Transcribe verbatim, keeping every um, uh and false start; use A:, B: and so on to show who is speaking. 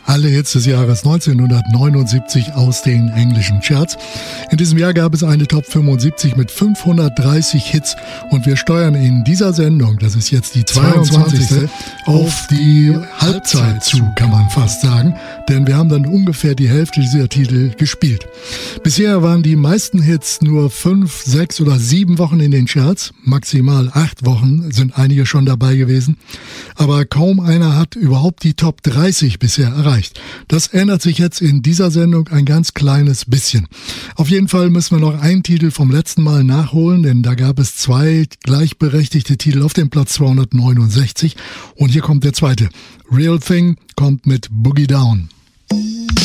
A: Alle Hits des Jahres neunzehnhundertneunundsiebzig aus den englischen Charts. In diesem Jahr gab es eine Top fünfundsiebzig mit fünfhundertdreißig Hits und wir steuern in dieser Sendung, das ist jetzt die zweiundzwanzigste, auf die Halbzeit zu, kann man fast sagen, denn wir haben dann ungefähr die Hälfte dieser Titel gespielt. Bisher waren die meisten Hits nur fünf, sechs oder sieben Wochen in den Charts, maximal acht Wochen sind einige schon dabei gewesen, aber kaum einer hat überhaupt die Top dreißig bisher erreicht. Das ändert sich jetzt in dieser Sendung ein ganz kleines bisschen. Auf jeden Fall müssen wir noch einen Titel vom letzten Mal nachholen, denn da gab es zwei gleichberechtigte Titel auf dem Platz zweihundertneunundsechzig und hier kommt der zweite. Real Thing kommt mit Boogie Down.